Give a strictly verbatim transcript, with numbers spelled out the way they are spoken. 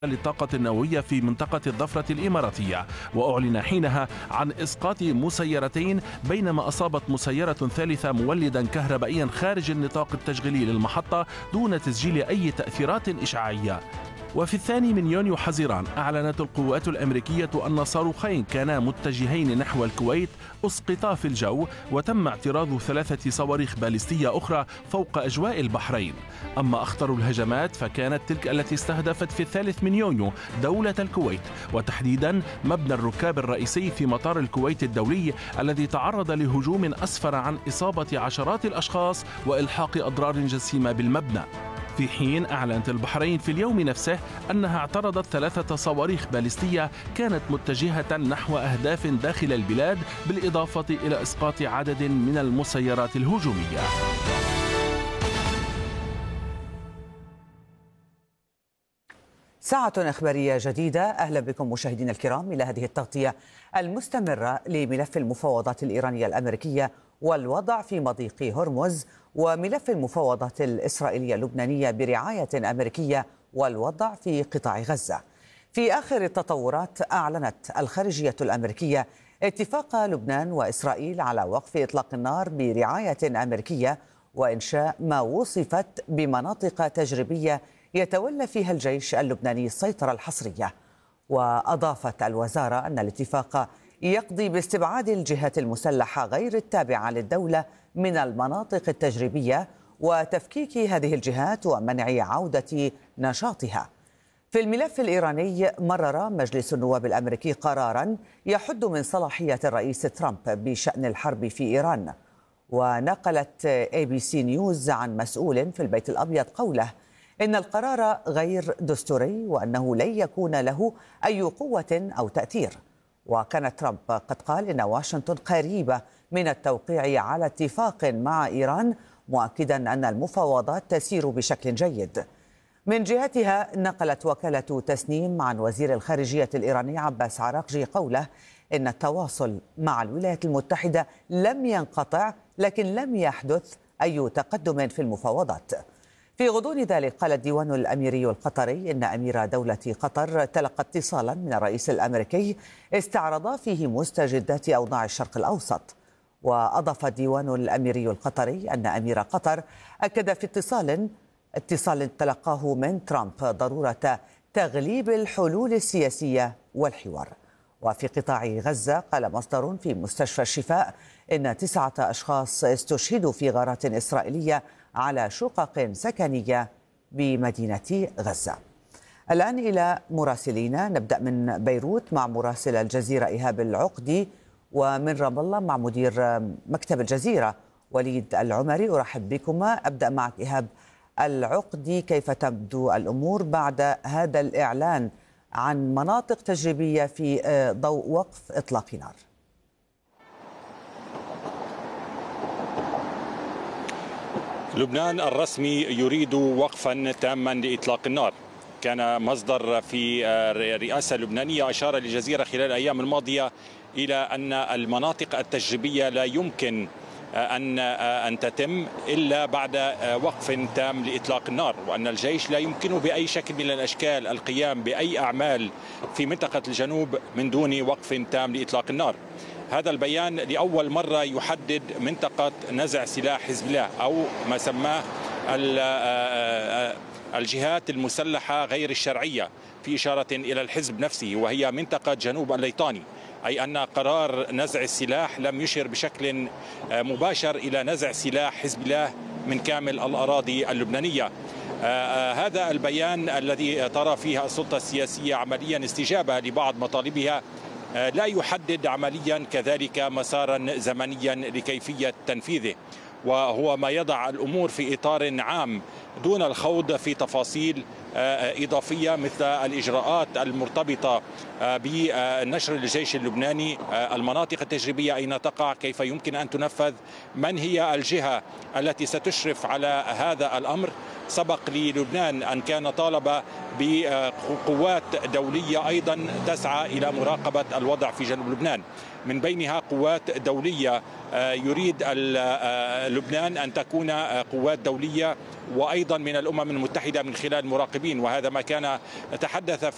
للطاقة النووية في منطقة الضفرة الإماراتية، وأعلن حينها عن إسقاط مسيرتين، بينما أصابت مسيرة ثالثة مولدا كهربائيا خارج النطاق التشغيلي للمحطة دون تسجيل أي تأثيرات إشعاعية. وفي الثاني من يونيو حزيران أعلنت القوات الأمريكية أن صاروخين كانا متجهين نحو الكويت أسقطا في الجو، وتم اعتراض ثلاثة صواريخ باليستية أخرى فوق أجواء البحرين. أما أخطر الهجمات فكانت تلك التي استهدفت في الثالث من يونيو دولة الكويت، وتحديدا مبنى الركاب الرئيسي في مطار الكويت الدولي الذي تعرض لهجوم أسفر عن إصابة عشرات الأشخاص وإلحاق أضرار جسيمة بالمبنى. في حين أعلنت البحرين في اليوم نفسه أنها اعترضت ثلاثة صواريخ باليستية كانت متجهة نحو أهداف داخل البلاد، بالإضافة إلى إسقاط عدد من المسيرات الهجومية. ساعة إخبارية جديدة، أهلا بكم مشاهدينا الكرام إلى هذه التغطية المستمرة لملف المفاوضات الإيرانية الأمريكية والوضع في مضيق هرمز، وملف المفاوضات الإسرائيلية اللبنانية برعاية أمريكية والوضع في قطاع غزة. في آخر التطورات أعلنت الخارجية الأمريكية اتفاق لبنان وإسرائيل على وقف إطلاق النار برعاية أمريكية وإنشاء ما وصفت بمناطق تجريبية يتولى فيها الجيش اللبناني السيطرة الحصرية. وأضافت الوزارة أن الاتفاق يقضي باستبعاد الجهات المسلحة غير التابعة للدولة من المناطق التجريبية وتفكيك هذه الجهات ومنع عودة نشاطها. في الملف الإيراني، مرر مجلس النواب الأمريكي قراراً يحد من صلاحية الرئيس ترامب بشأن الحرب في إيران. ونقلت إيه بي سي نيوز عن مسؤول في البيت الأبيض قوله إن القرار غير دستوري وأنه لن يكون له أي قوة أو تأثير. وكان ترامب قد قال إن واشنطن قريبة من التوقيع على اتفاق مع إيران، مؤكدا أن المفاوضات تسير بشكل جيد. من جهتها، نقلت وكالة تسنيم عن وزير الخارجية الإيراني عباس عراقجي قوله إن التواصل مع الولايات المتحدة لم ينقطع، لكن لم يحدث أي تقدم في المفاوضات. في غضون ذلك، قال الديوان الأميري القطري إن أمير دولة قطر تلقى اتصالا من الرئيس الأمريكي استعرض فيه مستجدات أوضاع الشرق الأوسط. وأضاف الديوان الأميري القطري أن أمير قطر أكد في اتصال اتصال تلقاه من ترامب ضرورة تغليب الحلول السياسية والحوار. وفي قطاع غزة، قال مصدر في مستشفى الشفاء إن تسعة أشخاص استشهدوا في غارات إسرائيلية على شقق سكنية بمدينة غزة. الآن إلى مراسلينا، نبدأ من بيروت مع مراسل الجزيرة إيهاب العقدي، ومن رام الله مع مدير مكتب الجزيرة وليد العمري. أرحب بكما. أبدأ معك إيهاب العقدي، كيف تبدو الأمور بعد هذا الإعلان عن مناطق تجريبية في ضوء وقف إطلاق نار؟ لبنان الرسمي يريد وقفا تاما لإطلاق النار. كان مصدر في الرئاسة اللبنانية أشار للجزيرة خلال الأيام الماضية إلى أن المناطق التجريبية لا يمكن أن أن تتم إلا بعد وقف تام لإطلاق النار، وأن الجيش لا يمكنه بأي شكل من الأشكال القيام بأي أعمال في منطقة الجنوب من دون وقف تام لإطلاق النار. هذا البيان لأول مرة يحدد منطقة نزع سلاح حزب الله، أو ما سماه الجهات المسلحة غير الشرعية، في إشارة إلى الحزب نفسه، وهي منطقة جنوب الليطاني. أي أن قرار نزع السلاح لم يشر بشكل مباشر إلى نزع سلاح حزب الله من كامل الأراضي اللبنانية. هذا البيان الذي ترى فيها السلطة السياسية عمليا استجابة لبعض مطالبها لا يحدد عمليا كذلك مسارا زمنيا لكيفية تنفيذه، وهو ما يضع الأمور في إطار عام دون الخوض في تفاصيل إضافية مثل الإجراءات المرتبطة بنشر الجيش اللبناني المناطق التجريبية أين تقع، كيف يمكن أن تنفذ، من هي الجهة التي ستشرف على هذا الأمر. سبق للبنان أن كان طالب بقوات دولية أيضا تسعى إلى مراقبة الوضع في جنوب لبنان، من بينها قوات دولية يريد لبنان أن تكون قوات دولية وأيضا من الأمم المتحدة من خلال مراقبين، وهذا ما كان تحدث